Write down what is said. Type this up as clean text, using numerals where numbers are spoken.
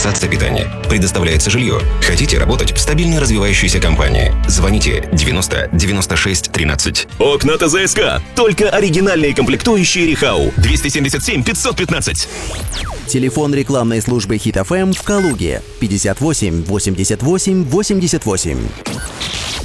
Ассоциация питания. Предоставляется жилье. Хотите работать в стабильно развивающейся компании? Звоните 90 96 13. Окна ТЗСК. Только оригинальные комплектующие Рихау. 277 515. Телефон рекламной службы Hit FM в Калуге 58 88 88.